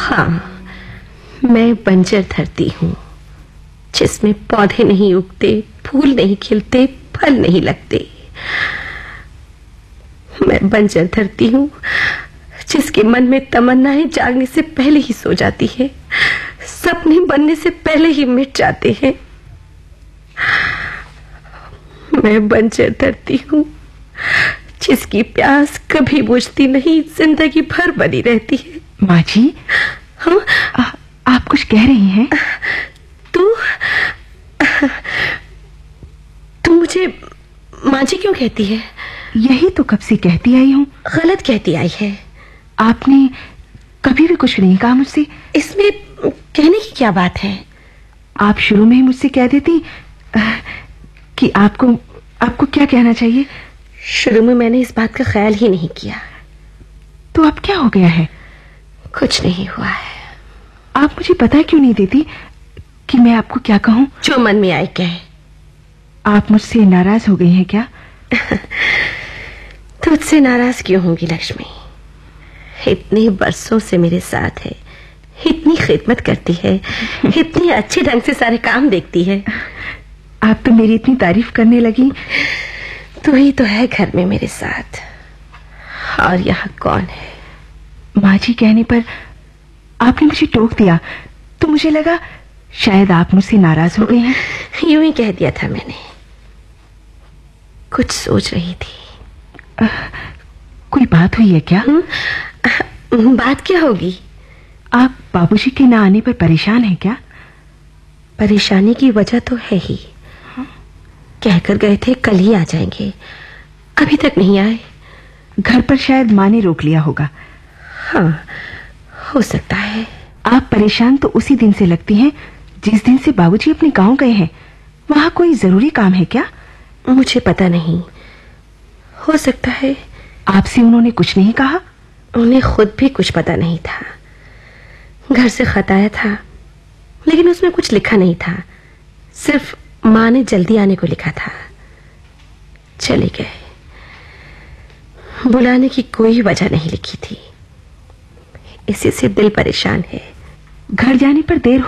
हाँ, मैं बंजर धरती हूँ जिसमें पौधे नहीं उगते, फूल नहीं खिलते, फल नहीं लगते। मैं बंजर धरती हूँ जिसके मन में तमन्नाएं जागने से पहले ही सो जाती है, सपने बनने से पहले ही मिट जाते हैं। मैं बंजर धरती हूँ जिसकी प्यास कभी बुझती नहीं, जिंदगी भर बनी रहती है। माँ जी, हाँ? आप कुछ कह रही हैं? तू मुझे माँ जी क्यों कहती है? यही तो कब से कहती आई हूँ। गलत कहती आई है। आपने कभी भी कुछ नहीं कहा मुझसे। इसमें कहने की क्या बात है? आप शुरू में ही मुझसे कह देती कि आपको क्या कहना चाहिए। शुरू में मैंने इस बात का ख्याल ही नहीं किया। तो अब क्या हो गया है? कुछ नहीं हुआ है। आप मुझे पता क्यों नहीं देती कि मैं आपको क्या कहूँ? जो मन में आए कहे। आप मुझसे नाराज हो गई हैं क्या? तुझसे नाराज क्यों होंगी लक्ष्मी? इतने बरसों से मेरे साथ है, इतनी खिदमत करती है, इतने अच्छे ढंग से सारे काम देखती है। आप तो मेरी इतनी तारीफ करने लगी। तू ही तो है घर में मेरे साथ, और यहाँ कौन है? माँ जी कहने पर आपने मुझे टोक दिया तो मुझे लगा शायद आप मुझसे नाराज हो गए हैं। यूं ही कह दिया था मैंने। कुछ सोच रही थी। कोई बात हुई है क्या? बात क्या होगी? आप बाबूजी के ना आने पर परेशान हैं क्या? परेशानी की वजह तो है ही। कहकर गए थे कल ही आ जाएंगे, अभी तक नहीं आए। घर पर शायद माँ ने रोक लिया होगा। हाँ, हो सकता है। आप परेशान तो उसी दिन से लगती हैं जिस दिन से बाबूजी अपने गांव गए हैं। वहां कोई जरूरी काम है क्या? मुझे पता नहीं, हो सकता है। आपसे उन्होंने कुछ नहीं कहा? उन्हें खुद भी कुछ पता नहीं था। घर से खत आया था, लेकिन उसमें कुछ लिखा नहीं था। सिर्फ माँ ने जल्दी आने को लिखा था। चले गए। बुलाने की कोई वजह नहीं लिखी थी। इसी से दिल परेशान है। घर जाने पर देर